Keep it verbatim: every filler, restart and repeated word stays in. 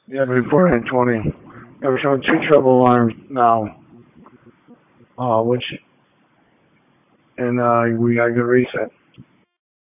Yeah, before had twenty. Yeah, we're showing two trouble alarms now, uh, which, and uh, we got a good reset.